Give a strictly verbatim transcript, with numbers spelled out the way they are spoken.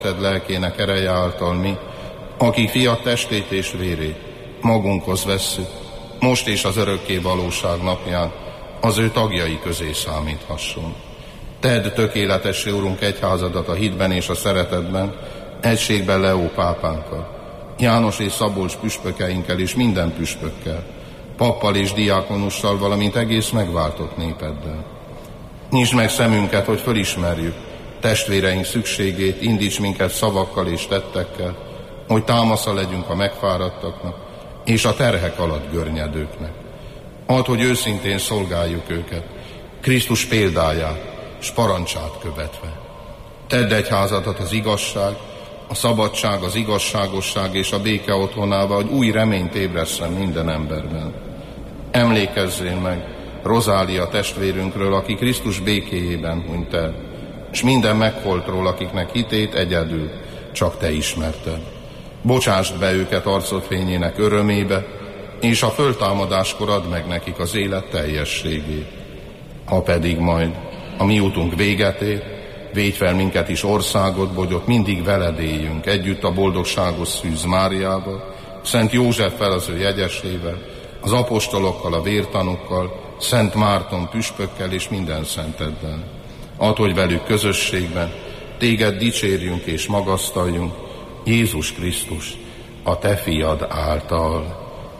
Tedd lelkének ereje által mi, akik fiat testét és vérét magunkhoz vesszük, most és az örökké valóság napján az ő tagjai közé számíthasson. Tedd tökéletessé, Urunk, egyházadat a hitben és a szeretetben, egységben Leó pápánkkal, János és Szabolcs püspökeinkkel és minden püspökkel, pappal és diákonussal, valamint egész megváltott népeddel. Nyisd meg szemünket, hogy fölismerjük testvéreink szükségét, indíts minket szavakkal és tettekkel, hogy támasza legyünk a megfáradtaknak és a terhek alatt görnyedőknek. Add, hogy őszintén szolgáljuk őket, Krisztus példáját s parancsát követve. Tedd egyházadat az igazság, a szabadság, az igazságosság és a béke otthonává, hogy új reményt ébresszen minden emberben. Emlékezzél meg Rozália testvérünkről, aki Krisztus békéjében hunyt el, és minden megholtról, akiknek hitét egyedül csak te ismerted. Bocsásd be őket arcod fényének örömébe, és a föltámadáskor add meg nekik az élet teljességét. Ha pedig majd a mi útunk véget ér, védj fel minket is országodba, hogy ott mindig veled éljünk, együtt a boldogságos Szűz Máriával, Szent Józseffel az ő jegyesével, az apostolokkal, a vértanúkkal, Szent Márton püspökkel és minden szenteddel. Add, hogy velük közösségben téged dicsérjünk és magasztaljunk, Jézus Krisztus, a te fiad által.